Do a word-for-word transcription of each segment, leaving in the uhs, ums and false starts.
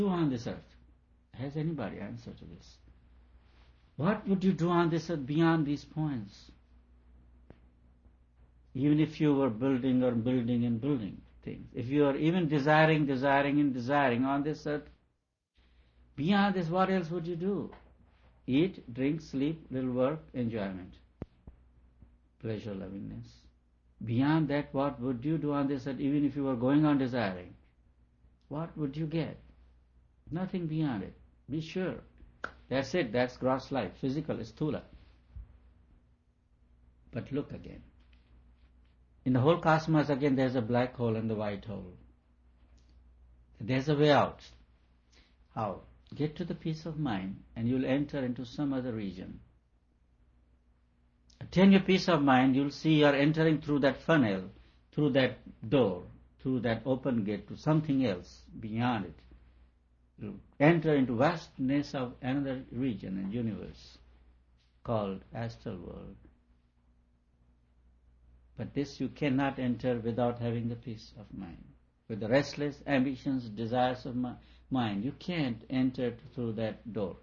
do on this earth? Has anybody answered to this? What would you do on this earth beyond these points? Even if you were building or building and building things, if you are even desiring, desiring and desiring on this earth, beyond this, what else would you do? Eat, drink, sleep, little work, enjoyment, pleasure, lovingness. Beyond that, what would you do on this earth, even if you were going on desiring? What would you get? Nothing beyond it. Be sure. That's it. That's gross life. Physical is sthula. But look again. In the whole cosmos, again, there's a black hole and the white hole. There's a way out. How? Get to the peace of mind and you'll enter into some other region. Attain your peace of mind, you'll see you're entering through that funnel, through that door, through that open gate to something else beyond it. You'll enter into vastness of another region and universe called astral world. But this you cannot enter without having the peace of mind. With the restless ambitions, desires of mind, you can't enter through that door.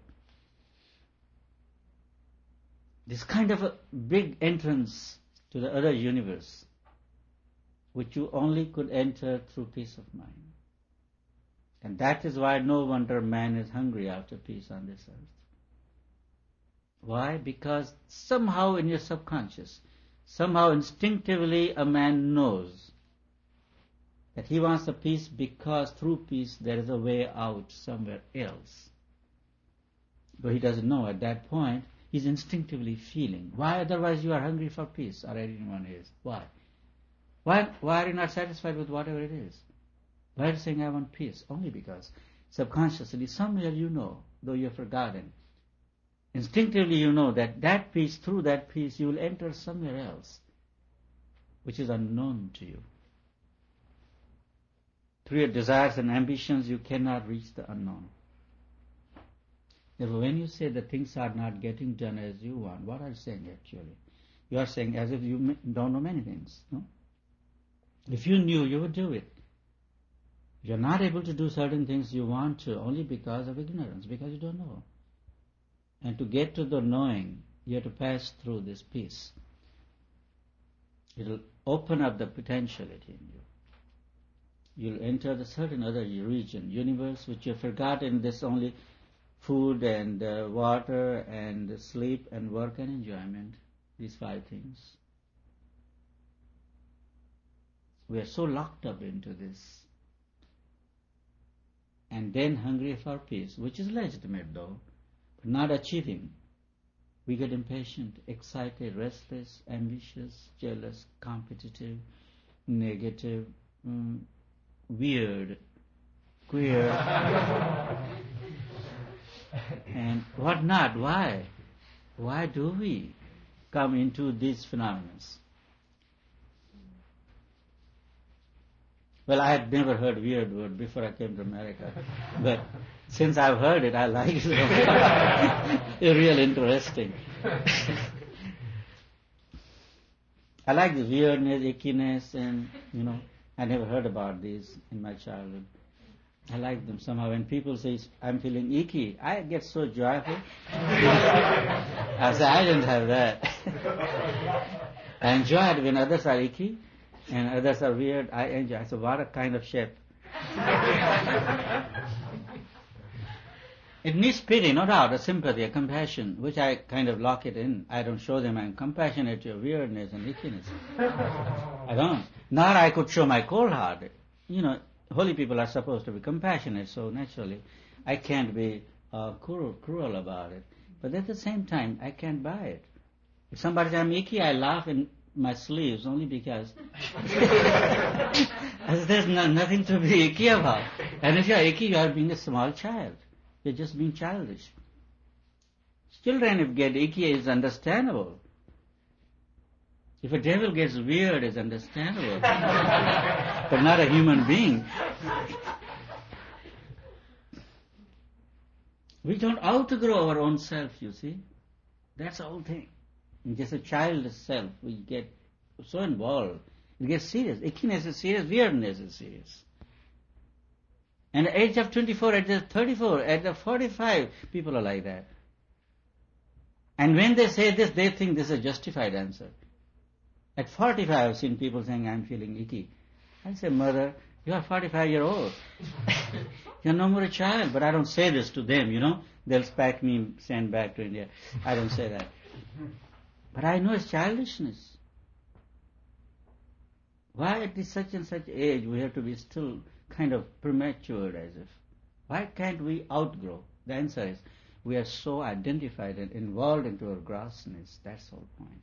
This kind of a big entrance to the other universe, which you only could enter through peace of mind. And that is why no wonder man is hungry after peace on this earth. Why? Because somehow in your subconscious, somehow instinctively a man knows that he wants the peace because through peace there is a way out somewhere else. Though he doesn't know at that point, he's instinctively feeling. Why otherwise you are hungry for peace, or anyone is? Why? Why, why are you not satisfied with whatever it is? Why are you saying I want peace? Only because subconsciously somewhere you know, though you have forgotten, instinctively you know that that peace, through that peace you will enter somewhere else, which is unknown to you. Through your desires and ambitions you cannot reach the unknown. Therefore, when you say that things are not getting done as you want, what are you saying actually? You are saying as if you don't know many things. No? If you knew, you would do it. You are not able to do certain things you want to only because of ignorance, because you don't know. And to get to the knowing, you have to pass through this peace. It will open up the potentiality in you. You'll enter the certain other region, universe, which you have forgotten. This only food and uh, water and sleep and work and enjoyment, these five things. We are so locked up into this. And then hungry for peace, which is legitimate though, but not achieving. We get impatient, excited, restless, ambitious, jealous, competitive, negative, mm, weird, queer, and what not. Why? Why do we come into these phenomena? Well, I had never heard weird word before I came to America, but since I've heard it, I like it. It's real interesting. I like the weirdness, ickiness, and, you know, I never heard about these in my childhood. I like them somehow. When people say, I'm feeling icky, I get so joyful. I say, I didn't have that. I enjoy it when others are icky and others are weird. I enjoy it. So what a kind of shape. It needs pity, no doubt, a sympathy, a compassion, which I kind of lock it in. I don't show them I'm compassionate to your weirdness and ickiness. I don't. Nor I could show my cold heart. You know, holy people are supposed to be compassionate, so naturally I can't be uh, cruel, cruel about it. But at the same time, I can't buy it. If somebody says I'm icky, I laugh in my sleeves only because there's no, nothing to be icky about. And if you're icky, you are being a small child. You're just being childish. Children, if get icky, is understandable. If a devil gets weird, it's understandable. But not a human being. We don't outgrow our own self, you see. That's the whole thing. In just a child's self, we get so involved. It gets serious. Ickiness is serious, weirdness is serious. And at the age of twenty-four, at the thirty-four, at the forty-five, people are like that. And when they say this, they think this is a justified answer. At forty-five, I've seen people saying, I'm feeling icky. I say, mother, you are forty-five years old. You're no more a child. But I don't say this to them, you know. They'll spank me and send back to India. I don't say that. But I know it's childishness. Why at this such and such age we have to be still kind of premature as if? Why can't we outgrow? The answer is, we are so identified and involved into our grossness. That's the whole point.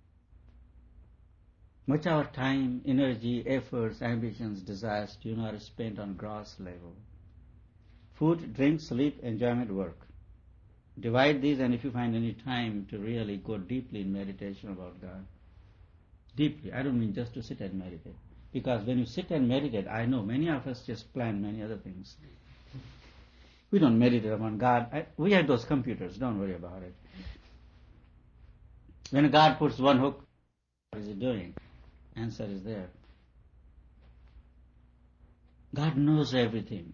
Much of our time, energy, efforts, ambitions, desires, you know, are spent on gross level. Food, drink, sleep, enjoyment, work. Divide these, and if you find any time to really go deeply in meditation about God, deeply, I don't mean just to sit and meditate. Because when you sit and meditate, I know many of us just plan many other things. We don't meditate upon God. I, we have those computers, don't worry about it. When God puts one hook, what is He doing? Answer is there. God knows everything.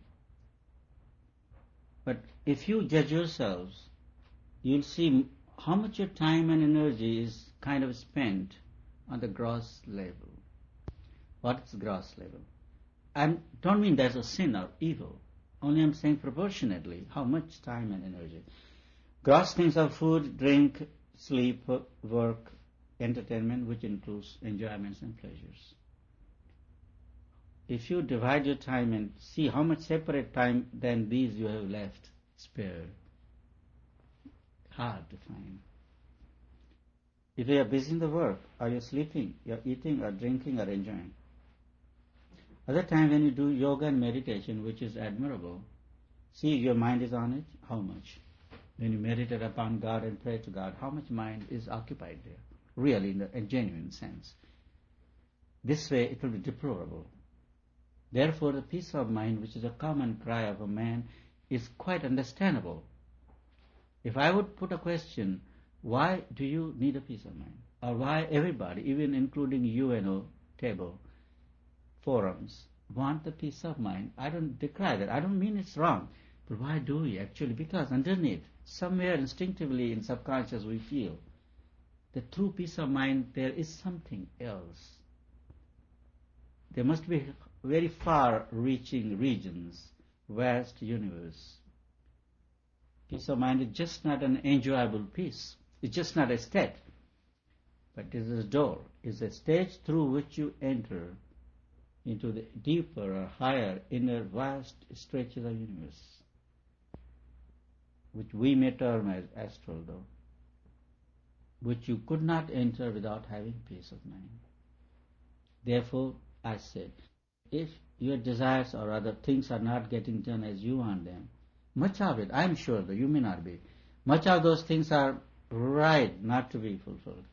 But if you judge yourselves, you'll see how much your time and energy is kind of spent on the gross level. What is gross level? I don't mean that's a sin or evil. Only I'm saying proportionately, how much time and energy. Gross things are food, drink, sleep, work, entertainment, which includes enjoyments and pleasures. If you divide your time and see how much separate time than these you have left spared, hard to find. If you are busy in the work, or you're sleeping, you're eating or drinking or enjoying. Other time when you do yoga and meditation, which is admirable, see your mind is on it, how much? When you meditate upon God and pray to God, how much mind is occupied there? Really, in a genuine sense. This way it will be deplorable. Therefore, the peace of mind, which is a common cry of a man, is quite understandable. If I would put a question, why do you need a peace of mind? Or why everybody, even including U N O table, forums, want the peace of mind? I don't decry that. I don't mean it's wrong. But why do we actually? Because underneath, somewhere instinctively in subconscious we feel the true peace of mind, there is something else. There must be very far-reaching regions, vast universe. Peace of mind is just not an enjoyable peace. It's just not a state. But it is a door. It's a stage through which you enter into the deeper or higher inner vast stretches of universe, which we may term as astral though, which you could not enter without having peace of mind. Therefore, I said, if your desires or other things are not getting done as you want them, much of it, I'm sure that you may not be, much of those things are right not to be fulfilled.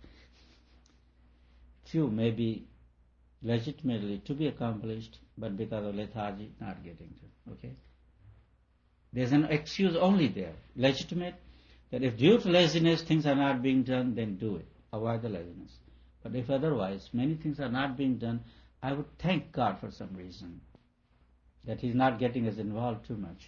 Few may be legitimately to be accomplished, but because of lethargy, not getting to. Okay? There's an excuse only there, legitimate, that if due to laziness things are not being done, then do it. Avoid the laziness. But if otherwise, many things are not being done, I would thank God for some reason that He's not getting us involved too much.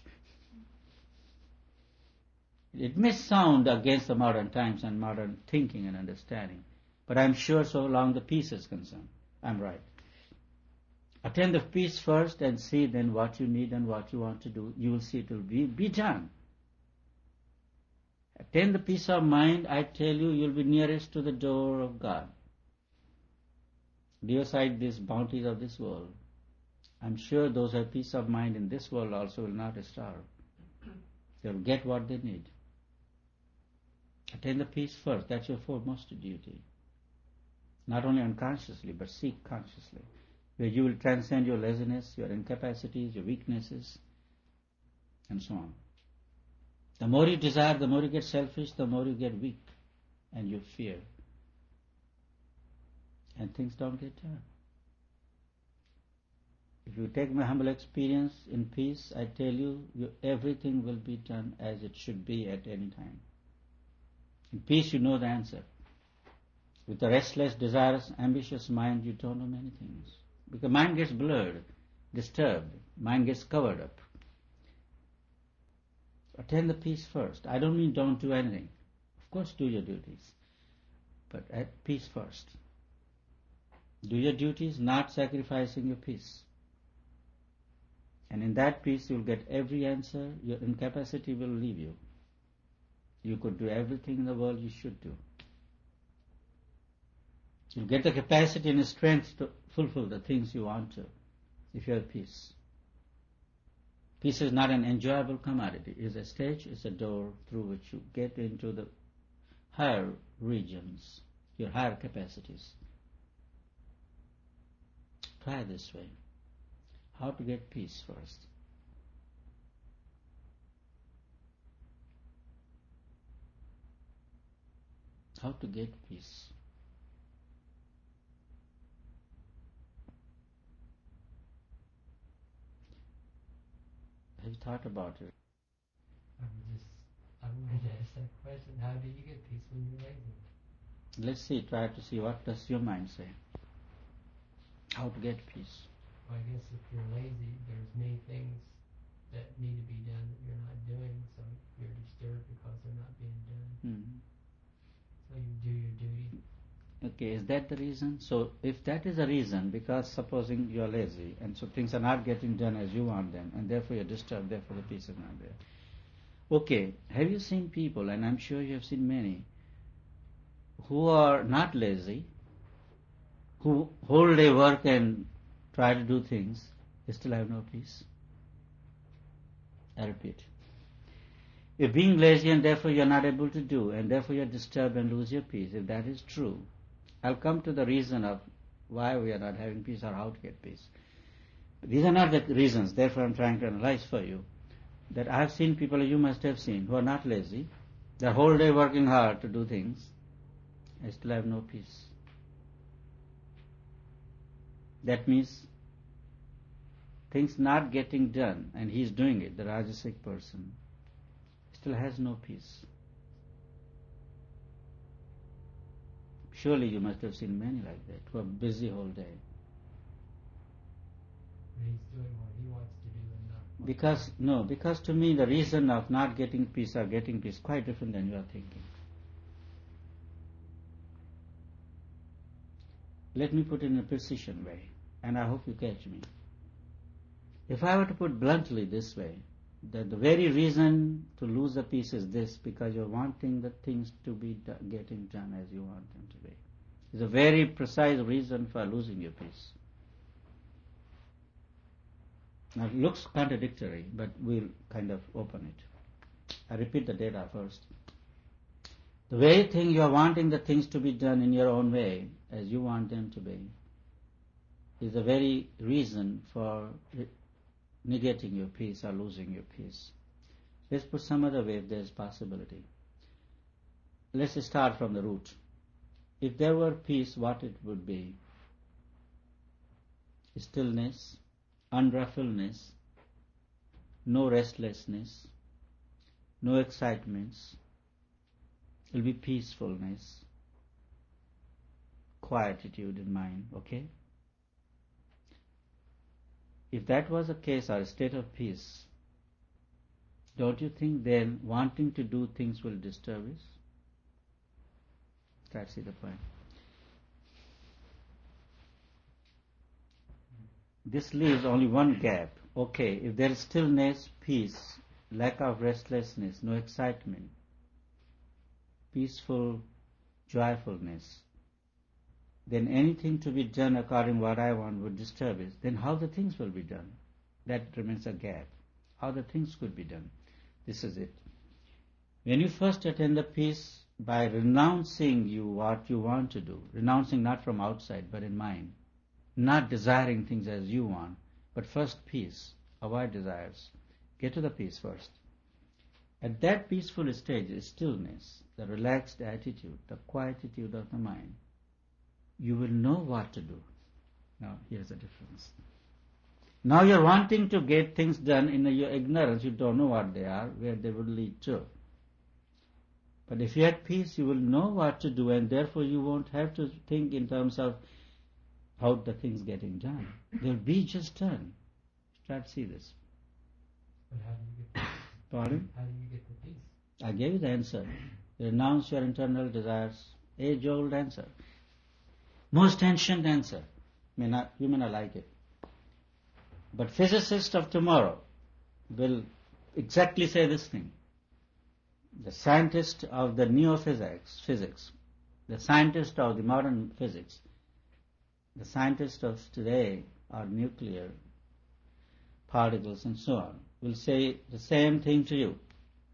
It may sound against the modern times and modern thinking and understanding, but I'm sure so long the peace is concerned, I'm right. Attend the peace first and see then what you need and what you want to do. You will see it will be, be done. Attain the peace of mind, I tell you, you'll be nearest to the door of God. Leave aside these bounties of this world. I'm sure those who have peace of mind in this world also will not starve. They'll get what they need. Attain the peace first. That's your foremost duty. Not only unconsciously, but seek consciously. Where you will transcend your laziness, your incapacities, your weaknesses, and so on. The more you desire, the more you get selfish, the more you get weak, and you fear. And things don't get done. If you take my humble experience in peace, I tell you, you, everything will be done as it should be at any time. In peace, you know the answer. With a restless, desirous, ambitious mind, you don't know many things. Because mind gets blurred, disturbed, mind gets covered up. Attain the peace first. I don't mean don't do anything. Of course do your duties. But at peace first. Do your duties, not sacrificing your peace. And in that peace you will get every answer. Your incapacity will leave you. You could do everything in the world you should do. You'll get the capacity and the strength to fulfill the things you want to, if you have peace. Peace is not an enjoyable commodity. It is a stage, it's a door through which you get into the higher regions, your higher capacities. Try this way. How to get peace first. How to get peace. Have you thought about it? I was just, I wanted to ask that question. How do you get peace when you're lazy? Let's see, try to see what does your mind say. How to get peace. Well, I guess if you're lazy, there's many things that need to be done that you're not doing, so you're disturbed because they're not being done. Mm-hmm. So you do your duty. Okay, is that the reason? So if that is a reason, because supposing you are lazy and so things are not getting done as you want them and therefore you're disturbed, therefore the peace is not there. Okay, have you seen people, and I'm sure you have seen many, who are not lazy, who whole day work and try to do things, they still have no peace? I repeat. You're being lazy and therefore you're not able to do and therefore you're disturbed and lose your peace. If that is true, I'll come to the reason of why we are not having peace or how to get peace. These are not the reasons, therefore I'm trying to analyze for you that I have seen people, you must have seen, who are not lazy, they're whole day working hard to do things, and still have no peace. That means things not getting done, and he's doing it, the Rajasic person, still has no peace. Surely you must have seen many like that, who are busy whole day. But he's doing what he wants to do and not what Because, no, because to me the reason of not getting peace or getting peace is quite different than you are thinking. Let me put it in a precision way, and I hope you catch me. If I were to put bluntly this way, that the very reason to lose the peace is this, because you're wanting the things to be do- getting done as you want them to be. It's a very precise reason for losing your peace. Now it looks contradictory, but we'll kind of open it. I repeat the data first. The very thing you are wanting the things to be done in your own way, as you want them to be, is the very reason for negating your peace or losing your peace. Let's put some other way if there is possibility. Let's start from the root. If there were peace, what it would be? Stillness, unruffledness, no restlessness, no excitements. It will be peacefulness, quietude in mind, okay? If that was the case, or a state of peace, don't you think then wanting to do things will disturb us? That's the point. This leaves only one gap. Okay, if there is stillness, peace, lack of restlessness, no excitement, peaceful joyfulness, then anything to be done according to what I want would disturb it. Then how the things will be done? That remains a gap. How the things could be done? This is it. When you first attain the peace by renouncing you what you want to do, renouncing not from outside but in mind, not desiring things as you want, but first peace, avoid desires, get to the peace first. At that peaceful stage is stillness, the relaxed attitude, the quietude of the mind. You will know what to do. Now, here's the difference. Now you're wanting to get things done in your ignorance. You don't know what they are, where they will lead to. But if you had peace, you will know what to do, and therefore you won't have to think in terms of how the things getting done. They'll be just done. Try to see this. But how do you get peace? Pardon? How do you I gave you the answer. Renounce your internal desires. Age-old answer. Most ancient answer. May not, you may not like it. But physicists of tomorrow will exactly say this thing. The scientists of the neo-physics, physics, the scientists of the modern physics, the scientists of today are nuclear particles and so on, will say the same thing to you.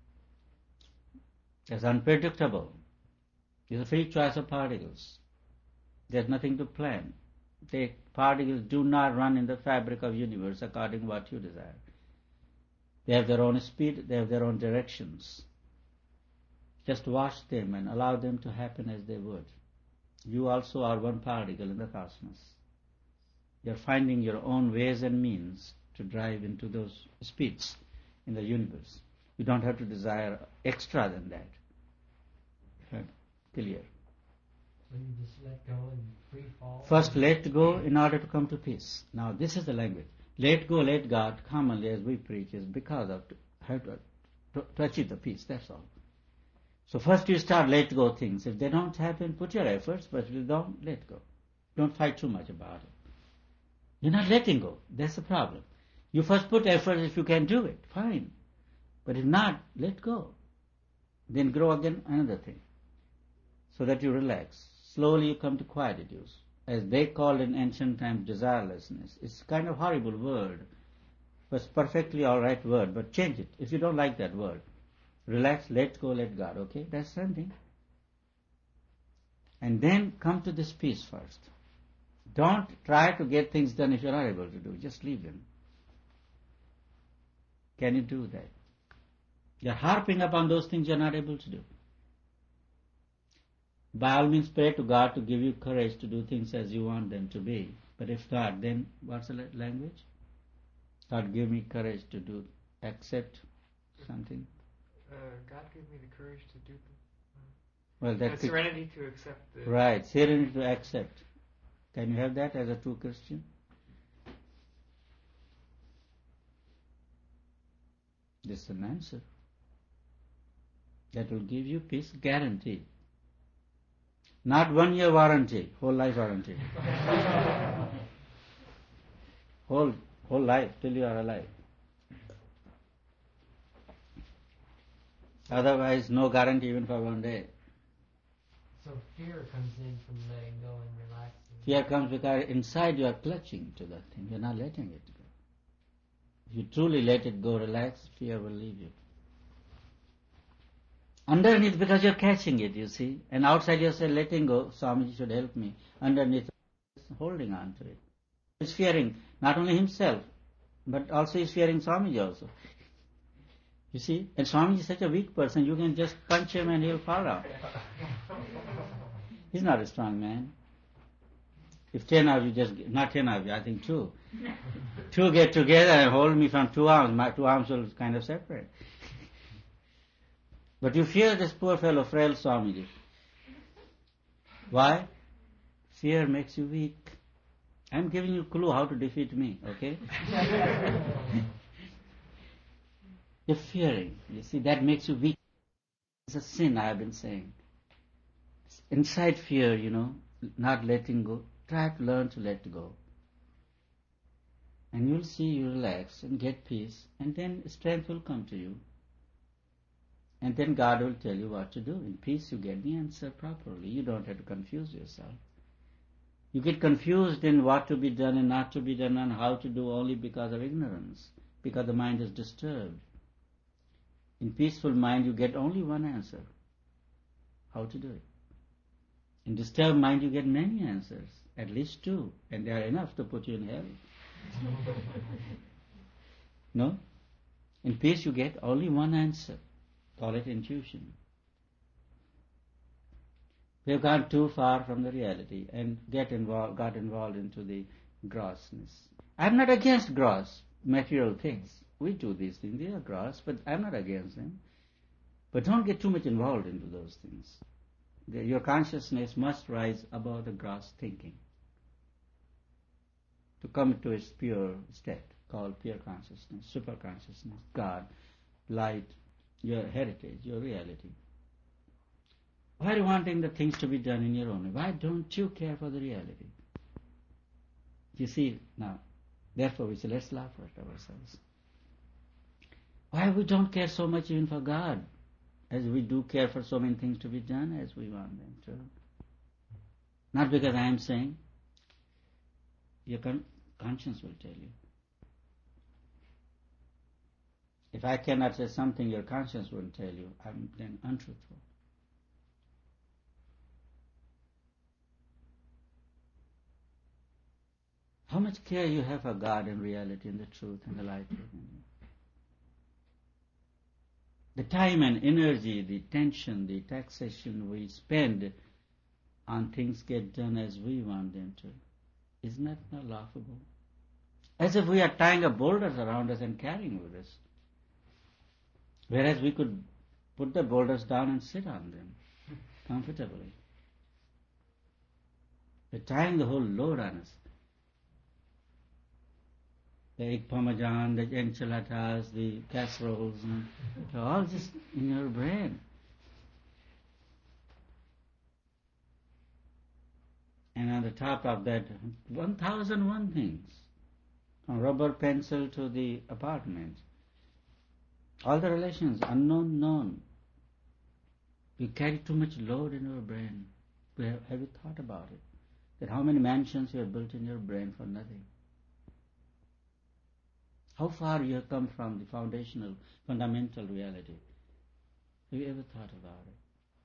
It's unpredictable. It's a free choice of particles. There's nothing to plan. The particles do not run in the fabric of universe according to what you desire. They have their own speed, they have their own directions. Just watch them and allow them to happen as they would. You also are one particle in the cosmos. You are finding your own ways and means to drive into those speeds in the universe. You don't have to desire extra than that. Clear. So you just let go and free fall? First let go in order to come to peace. Now this is the language. Let go, let God, commonly as we preach, is because of have to, to, to achieve the peace, that's all. So first you start let go things. If they don't happen, put your efforts, but if you don't, let go. Don't fight too much about it. You're not letting go. That's the problem. You first put efforts if you can do it. Fine. But if not, let go. Then grow again another thing. So that you relax. Slowly you come to quietude. As they called in ancient times desirelessness. It's kind of horrible word. But it's perfectly alright word. But change it. If you don't like that word. Relax, let go, let God. Okay? That's something. And then come to this peace first. Don't try to get things done if you're not able to do. Just leave them. Can you do that? You're harping upon those things you're not able to do. By all means pray to God to give you courage to do things as you want them to be. But if not, then what's the language? God give me courage to do, accept something. Uh, God give me the courage to do the, uh, well, that the serenity to accept the... Right, serenity to accept. Can you have that as a true Christian? This is an answer. That will give you peace, guaranteed. Not one year warranty, whole life warranty. whole whole life till you are alive. Otherwise, no guarantee even for one day. So fear comes in from letting go and relaxing. Fear comes because inside you are clutching to that thing. You're not letting it go. If you truly let it go, relax, fear will leave you. Underneath, because you're catching it, you see. And outside you say, letting go, Swamiji should help me. Underneath, holding on to it. He's fearing not only himself, but also he's fearing Swamiji also. You see? And Swamiji is such a weak person, you can just punch him and he'll fall down. He's not a strong man. If ten of you just, not ten of you, I think two. two get together and hold me from two arms, my two arms will kind of separate. But you fear this poor fellow, frail Swamiji. Why? Fear makes you weak. I'm giving you a clue how to defeat me, okay? You're fearing. You see, that makes you weak. It's a sin, I have been saying. Inside fear, you know, not letting go. Try to learn to let go. And you'll see you relax and get peace. And then strength will come to you. And then God will tell you what to do. In peace you get the answer properly. You don't have to confuse yourself. You get confused in what to be done and not to be done and how to do only because of ignorance. Because the mind is disturbed. In peaceful mind you get only one answer. How to do it. In disturbed mind you get many answers. At least two. And they are enough to put you in hell. No? In peace you get only one answer. Call it intuition. We have gone too far from the reality and get involved, got involved into the grossness. I'm not against gross material things. We do these things. They are gross, but I'm not against them. But don't get too much involved into those things. The, your consciousness must rise above the gross thinking to come to its pure state called pure consciousness, super consciousness, God, light, your heritage, your reality. Why are you wanting the things to be done in your own way? Why don't you care for the reality? You see now, therefore we say, let's laugh at ourselves. Why we don't care so much even for God, as we do care for so many things to be done as we want them to. Not because I am saying, your con- conscience will tell you. If I cannot say something your conscience won't tell you, I'm then untruthful. How much care you have for God and reality and the truth and the light within you. The time and energy, the tension, the taxation we spend on things get done as we want them to. Isn't that not laughable? As if we are tying up boulders around us and carrying with us. Whereas we could put the boulders down and sit on them comfortably. We're tying the whole load on us. The egg parmesan, the enchiladas, the casseroles, and they're all just in your brain. And on the top of that, one thousand one things. From rubber pencil to the apartment. All the relations, unknown, known. We carry too much load in our brain. Have, have you thought about it? That how many mansions you have built in your brain for nothing? How far you have come from the foundational, fundamental reality? Have you ever thought about it?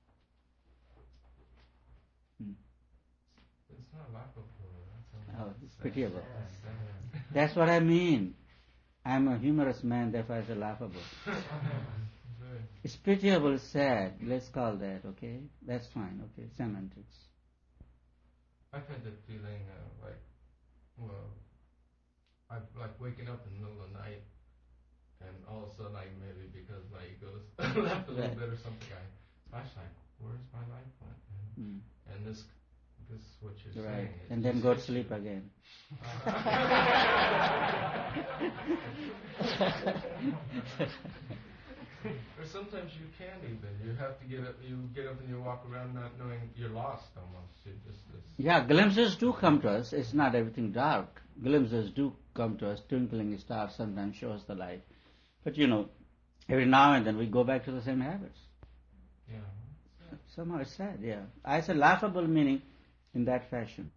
Hmm. It's not laughable. That's Oh, it's pitiable. sad. That's what I mean. I'm a humorous man, therefore I say laughable. It's pitiable, it's sad. Let's call that, okay? That's fine, okay? Semantics. I've had the feeling uh, like, well, I'm like waking up in the middle of the night, and all of a sudden, like maybe because my ego is left a little Right. bit or something, I flash like, where's my life went? And, Mm. and this, this is what you're Right. saying. It And then just go to hits sleep you. again. Or sometimes you can't even. You have to get up. You get up and you walk around not knowing you're lost almost. You just. It's, Yeah, glimpses do come to us. It's not everything dark. Glimpses do come to us. Twinkling stars sometimes show us the light. But you know, every now and then we go back to the same habits. yeah. Somehow it's sad, yeah. I say laughable meaning in that fashion.